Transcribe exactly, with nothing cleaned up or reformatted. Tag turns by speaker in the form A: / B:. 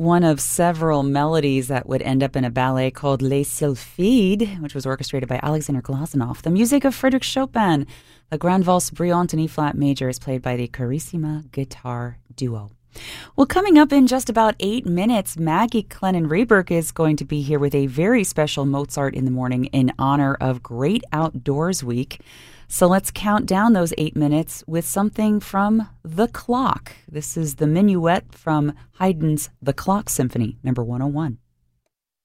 A: one of several melodies that would end up in a ballet called Les Sylphides, which was orchestrated by Alexander Glazunov. The music of Frédéric Chopin, the Grande Valse Brillante in E-flat major, is played by the Carissima Guitar Duo. Well, coming up in just about eight minutes, Maggie Clennon-Reberg is going to be here with a very special Mozart in the Morning in honor of Great Outdoors Week. So let's count down those eight minutes with something from The Clock. This is the minuet from Haydn's The Clock Symphony, number one oh one.